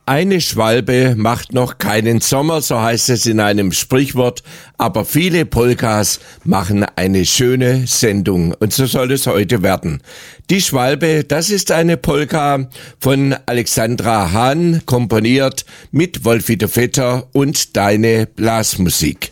Eine Schwalbe macht noch keinen Sommer, so heißt es in einem Sprichwort, aber viele Polkas machen eine schöne Sendung und so soll es heute werden. Die Schwalbe, das ist eine Polka von Alexandra Hahn, komponiert mit Wolfie de Vetter und Deine Blasmusik.